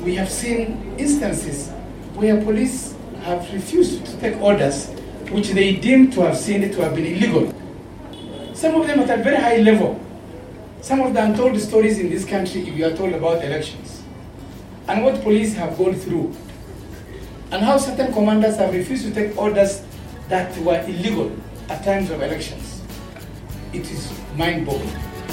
we have seen instances where police have refused to take orders which they deem to have seen to have been illegal. Some of them at a very high level. Some of the untold stories in this country, if you are told about elections, and what police have gone through, and how certain commanders have refused to take orders that were illegal at times of elections. It is mind-boggling.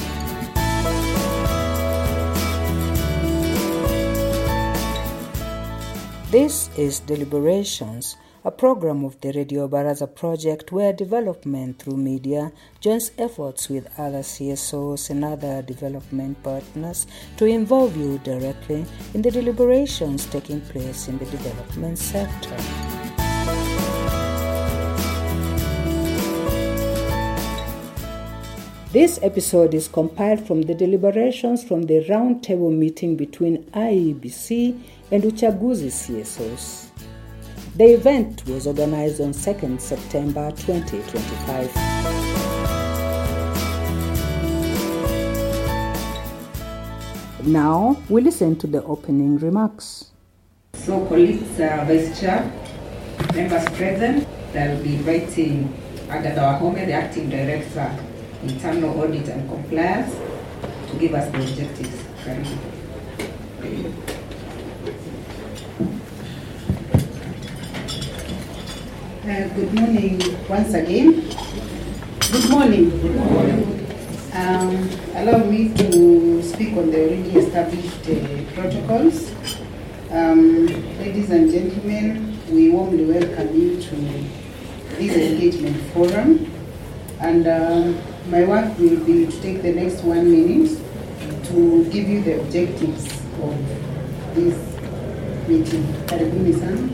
This is Deliberations, a program of the Radio Baraza project where development through media joins efforts with other CSOs and other development partners to involve you directly in the deliberations taking place in the development sector. This episode is compiled from the deliberations from the roundtable meeting between IEBC and Uchaguzi CSOs. The event was organized on 2nd September 2025. Now, we listen to the opening remarks. So, colleagues, Vice Chair, members present, I'll be inviting Agatha Wahome, the Acting Director, Internal Audit and Compliance, to give us the objectives. Good morning once again. Good morning. Good morning. Allow me to speak on the already established protocols. Ladies and gentlemen, we warmly welcome you to this engagement forum. And my work will be to take the next 1 minute to give you the objectives of this meeting. Karibuni sana.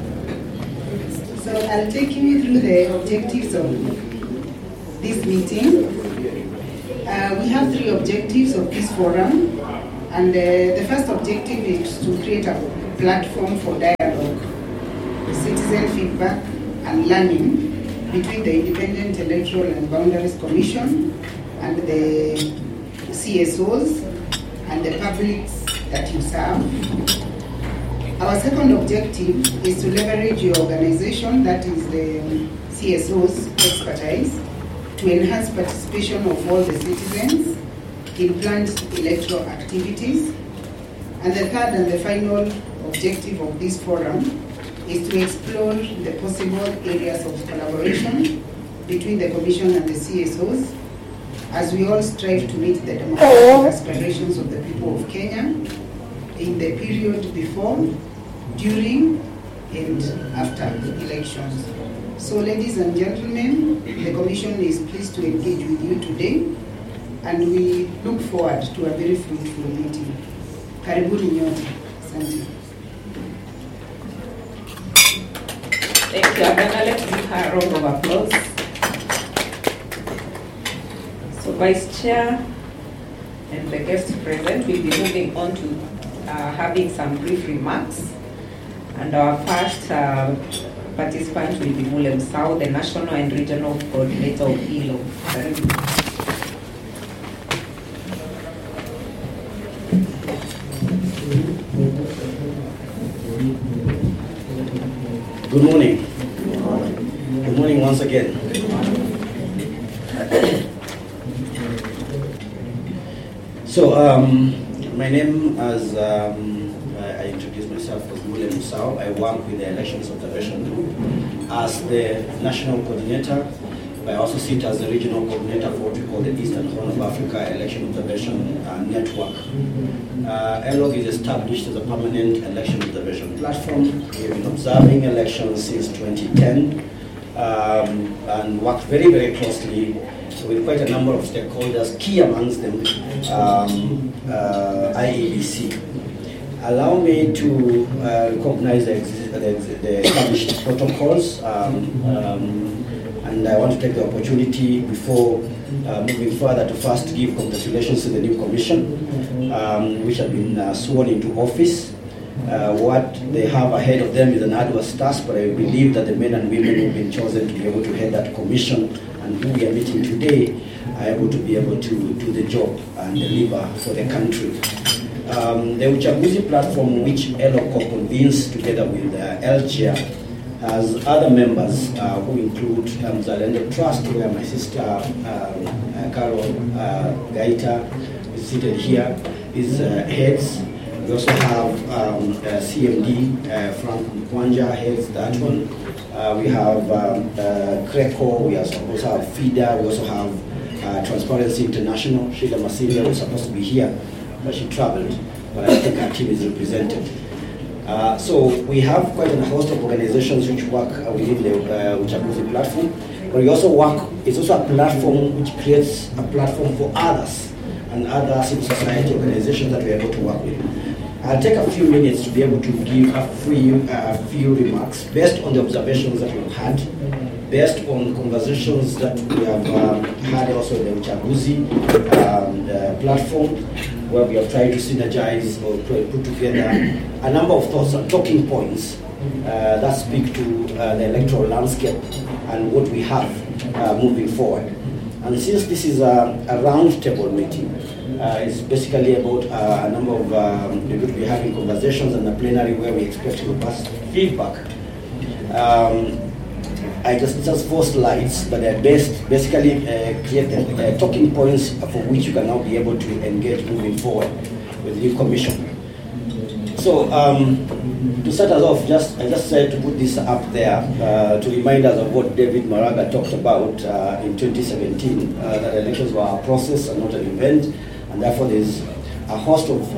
So I'll take you through the objectives of this meeting. We have 3 objectives of this forum, and the first objective is to create a platform for dialogue, citizen feedback and learning between the Independent Electoral and Boundaries Commission and the CSOs and the publics that you serve. Our second objective is to leverage your organization, that is the CSO's expertise, to enhance participation of all the citizens in planned electoral activities. And the third and the final objective of this forum is to explore the possible areas of collaboration between the Commission and the CSOs as we all strive to meet the democratic aspirations of the people of Kenya in the period before, during, and after the elections. So, ladies and gentlemen, the Commission is pleased to engage with you today, and we look forward to a very fruitful meeting. Karibuni nyote. Asante. Thank you, Agana. Let's give her a round of applause. So, Vice Chair and the guests present will be moving on to having some brief remarks. And our first participant will be Mule Msau, the National and Regional Coordinator of ILO. Good morning. Good morning once again. So, my name, as I introduced myself, as Mule Musau. I work with the Elections Observation Group as the national coordinator. I also sit as the regional coordinator for what we call the Eastern Horn of Africa Election Observation Network. ELOG is established as a permanent election observation platform. We have been observing elections since 2010 and worked very, very closely with quite a number of stakeholders, key amongst them IEBC. Allow me to recognize the established protocols, and I want to take the opportunity before moving further to first give congratulations to the new commission, which have been sworn into office. What they have ahead of them is an arduous task, but I believe that the men and women who have been chosen to be able to head that commission and who we are meeting today are able to be able to do the job and deliver for the country. The Uchaguzi platform, which ELOCO convenes together with LGR, has other members who include Mzalendo Trust, where my sister Carol Gaita is seated here, is heads. We also have CMD, Frank Mkwanja heads that one. We have CRECO, we also have FIDA, we also have Transparency International. Sheila Masilia was supposed to be here, but she traveled, but I think her team is represented. So we have quite a host of organizations which work within the Uchaguzi platform, but we also work, it's also a platform which creates a platform for others and other civil society organizations that we're able to work with. I'll take a few minutes to be able to give a few remarks based on the observations that we've had, based on conversations that we have had also in the Uchaguzi platform, where we have tried to synergize or put together a number of thoughts and talking points that speak to the electoral landscape and what we have moving forward. And since this is a roundtable meeting, it's basically about a number of, we're going to be having conversations and a plenary where we expect robust feedback. I just 4 slides, but they're basically create talking points for which you can now be able to engage moving forward with the new commission. So to start us off, I just said to put this up there to remind us of what David Maraga talked about in 2017, that elections were a process and not an event, and therefore there's a host of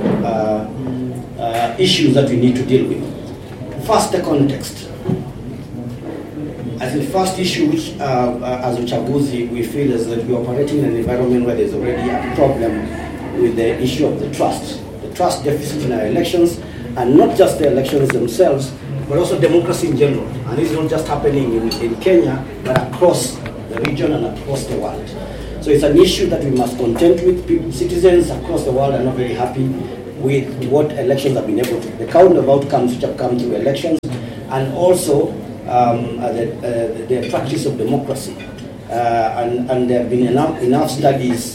issues that we need to deal with. First, the context. As the first issue, which as Uchaguzi we feel is that we are operating in an environment where there's already a problem with the issue of the trust deficit in our elections, and not just the elections themselves, but also democracy in general. And this is not just happening in Kenya, but across the region and across the world. So it's an issue that we must contend with. Citizens across the world are not very happy with what elections have been able to, the kind of outcomes which have come through elections, and also the practice of democracy. And there have been enough studies,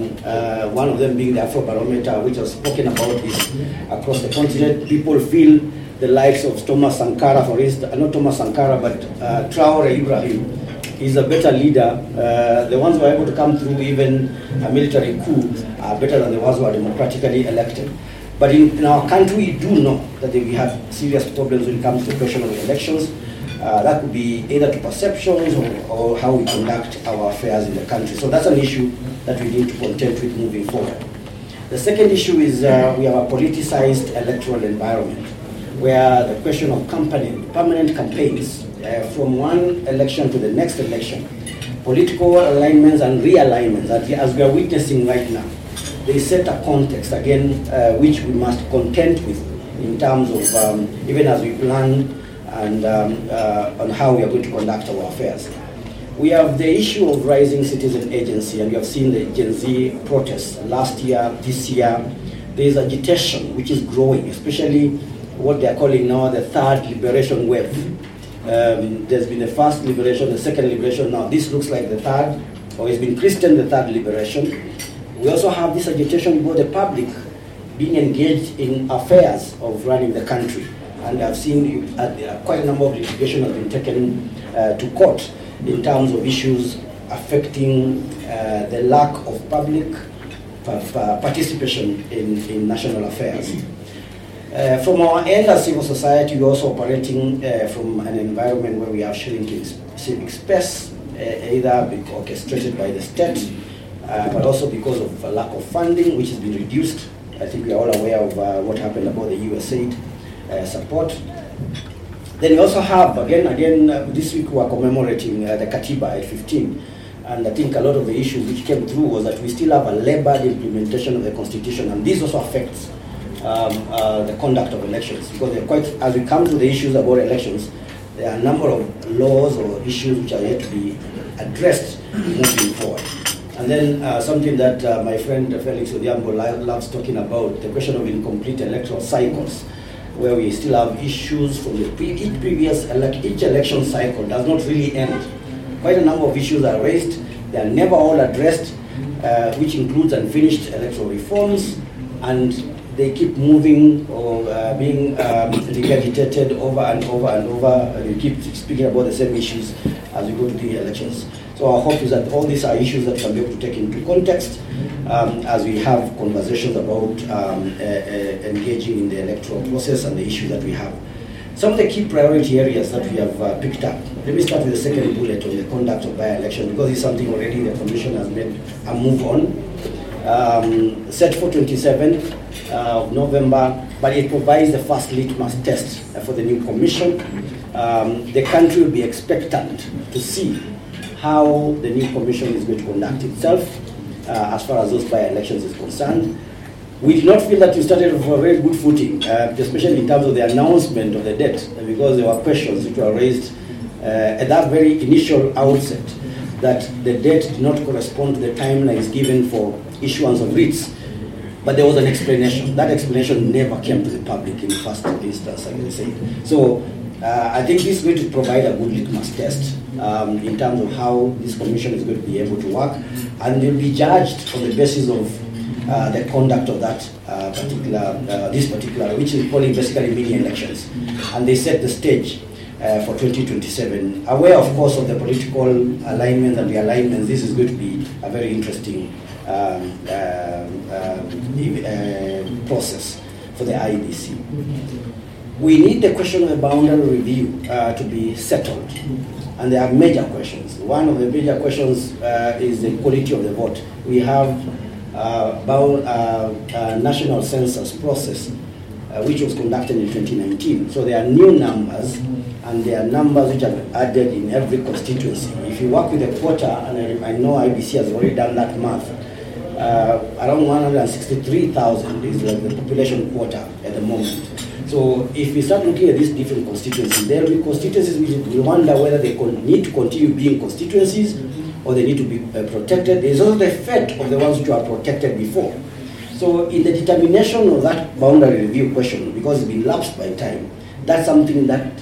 one of them being the Afrobarometer, which has spoken about this across the continent. People feel the likes of Thomas Sankara, for instance, not Thomas Sankara, but Traore Ibrahim, is a better leader. The ones who are able to come through even a military coup are better than the ones who are democratically elected. But in our country, we do know that we have serious problems when it comes to the question of elections. That could be either to perceptions or how we conduct our affairs in the country. So that's an issue that we need to contend with moving forward. The second issue is we have a politicized electoral environment where the question of permanent campaigns from one election to the next election, political alignments and realignments, as we are witnessing right now, they set a context, again, which we must contend with in terms of, even as we plan and on how we are going to conduct our affairs. We have the issue of rising citizen agency, and you have seen the Gen Z protests last year, this year. There is agitation which is growing, especially what they are calling now the third liberation wave. There's been the first liberation, the second liberation, now this looks like the third, or it's been christened the third liberation. We also have this agitation about the public being engaged in affairs of running the country. And I've seen quite a number of litigation has been taken to court in terms of issues affecting the lack of public participation in national affairs. From our end as civil society, we're also operating from an environment where we have shrinking civic space, either orchestrated by the state, but also because of a lack of funding, which has been reduced. I think we are all aware of what happened about the USAID support. Then we also have, again, this week we are commemorating the Katiba at 15. And I think a lot of the issues which came through was that we still have a labored implementation of the Constitution, and this also affects the conduct of elections. Because they're quite, as we come to the issues about elections, there are a number of laws or issues which are yet to be addressed moving forward. And then something that my friend Felix Odhiambo loves talking about, the question of incomplete electoral cycles, where we still have issues from each election cycle does not really end. Quite a number of issues are raised, they are never all addressed, which includes unfinished electoral reforms and they keep moving or being regurgitated over and over and over. And we keep speaking about the same issues as we go to the elections. So our hope is that all these are issues that can be able to take into context as we have conversations about engaging in the electoral process and the issues that we have. Some of the key priority areas that we have picked up. Let me start with the second bullet on the conduct of by-election, because it's something already the Commission has made a move on. Set for 27th of November, but it provides the first litmus test for the new Commission. The country will be expectant to see how the new Commission is going to conduct itself as far as those by-elections is concerned. We did not feel that we started with a very good footing, especially in terms of the announcement of the date, because there were questions which were raised at that very initial outset that the date did not correspond to the timelines given for issuance of writs. But there was an explanation. That explanation never came to the public in the first instance, I can say. So I think this is going to provide a good litmus test in terms of how this commission is going to be able to work, and will be judged on the basis of the conduct of that particular, which is calling basically mini elections. And they set the stage for 2027. Aware, of course, of the political alignment and realignment, this is going to be a very interesting process for the IEBC. We need the question of the boundary review to be settled. And there are major questions. One of the major questions is the quality of the vote. We have national census process, which was conducted in 2019. So there are new numbers, and there are numbers which are added in every constituency. If you work with a quota, and I know IBC has already done that math, around 163,000 is like the population quota at the moment. So if we start looking at these different constituencies, there will be constituencies which we wonder whether they need to continue being constituencies or they need to be protected. There is also the effect of the ones which were protected before. So in the determination of that boundary review question, because it's been lapsed by time, that's something that